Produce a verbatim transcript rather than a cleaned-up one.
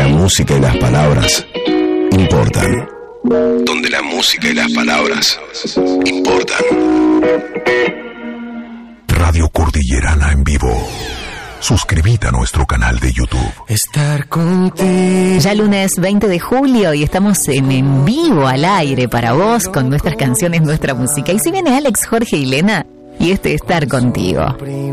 la música y las palabras importan. Donde la música y las palabras importan. Radio Cordillerana en vivo. Suscríbete a nuestro canal de YouTube. Estar contigo. Ya lunes veinte de julio y estamos en, en vivo al aire para vos con nuestras canciones, nuestra música. Y si viene Alex, Jorge y Lena y este Estar Contigo.